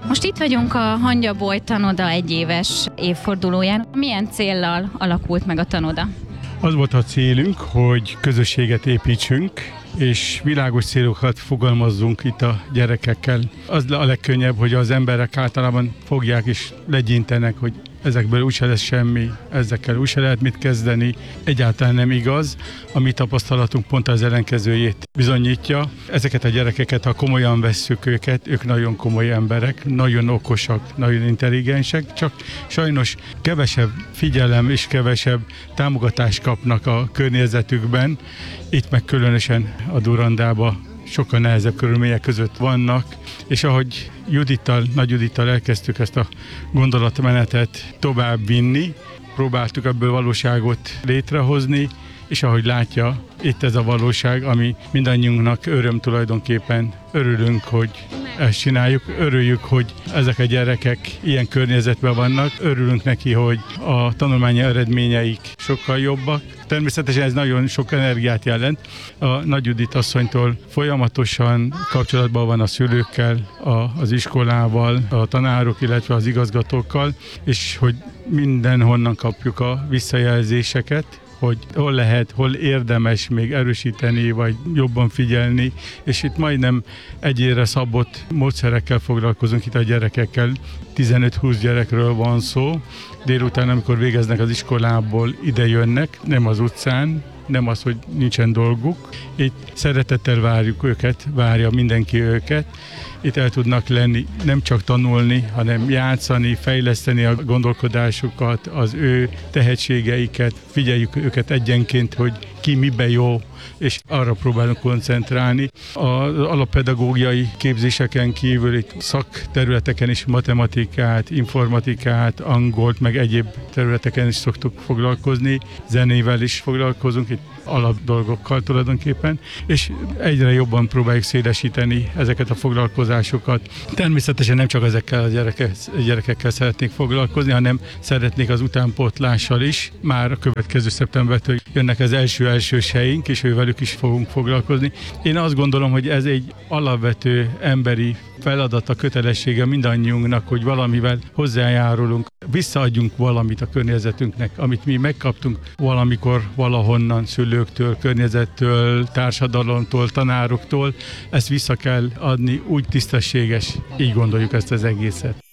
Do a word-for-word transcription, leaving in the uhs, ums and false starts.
Most itt vagyunk a Hangyaboly Tanoda egyéves évfordulóján. Milyen céllal alakult meg a tanoda? Az volt a célunk, hogy közösséget építsünk, és világos célokat fogalmazzunk itt a gyerekekkel. Az a legkönnyebb, hogy az emberek általában fogják és legyintenek, hogy ezekből úgyse lesz semmi, ezekkel úgyse lehet mit kezdeni. Egyáltalán nem igaz. A mi tapasztalatunk pont az ellenkezőjét bizonyítja. Ezeket a gyerekeket, ha komolyan vesszük őket, ők nagyon komoly emberek, nagyon okosak, nagyon intelligensek, csak sajnos kevesebb figyelem és kevesebb támogatást kapnak a környezetükben. Itt meg különösen a Durandában sokkal nehezebb körülmények között vannak, és ahogy Judittal, Nagy Judittal elkezdtük ezt a gondolatmenetet tovább vinni, próbáltuk ebből valóságot létrehozni, és ahogy látja, itt ez a valóság, ami mindannyiunknak öröm tulajdonképpen. Örülünk, hogy ezt csináljuk, örüljük, hogy ezek a gyerekek ilyen környezetben vannak, örülünk neki, hogy a tanulmányi eredményeik sokkal jobbak. Természetesen ez nagyon sok energiát jelent. A Nagy Judit asszonytól folyamatosan kapcsolatban van a szülőkkel, a, az iskolával, a tanárok, illetve az igazgatókkal, és hogy mindenhonnan kapjuk a visszajelzéseket, hogy hol lehet, hol érdemes még erősíteni, vagy jobban figyelni, és itt majdnem egyére szabott módszerekkel foglalkozunk itt a gyerekekkel. tizenöt-húsz gyerekről van szó. Délután, amikor végeznek az iskolából, ide jönnek, nem az utcán, nem az, hogy nincsen dolguk. Itt szeretettel várjuk őket, várja mindenki őket. Itt el tudnak lenni, nem csak tanulni, hanem játszani, fejleszteni a gondolkodásukat, az ő tehetségeiket, figyeljük őket egyenként, hogy ki miben jó, és arra próbálunk koncentrálni. Az alappedagógiai képzéseken kívül itt szakterületeken is matematikát, informatikát, angolt, meg egyéb területeken is szoktuk foglalkozni, zenével is foglalkozunk, itt alapdolgokkal tulajdonképpen, és egyre jobban próbáljuk szélesíteni ezeket a foglalkozásokat. Természetesen nem csak ezekkel a gyerekek, gyerekekkel szeretnék foglalkozni, hanem szeretnék az utánpótlással is. Már a következő szeptembertől jönnek az első elsőseink, és ővelük is fogunk foglalkozni. Én azt gondolom, hogy ez egy alapvető emberi feladata, kötelessége mindannyiunknak, hogy valamivel hozzájárulunk, visszaadjunk valamit a környezetünknek, amit mi megkaptunk valamikor valahonnan, szülőktől, környezettől, társadalomtól, tanároktól, ezt vissza kell adni, úgy tisztességes, így gondoljuk ezt az egészet.